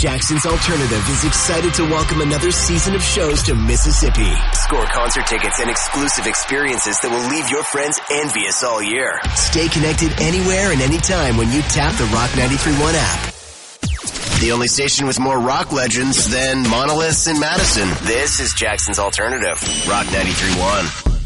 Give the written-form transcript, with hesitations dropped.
Jackson's Alternative is excited to welcome another season of shows to Mississippi. Score concert tickets and exclusive experiences that will leave your friends envious all year. Stay connected anywhere and anytime when you tap the Rock 93.1 app. The only station with more rock legends than monoliths in Madison. This is Jackson's Alternative, Rock 93.1.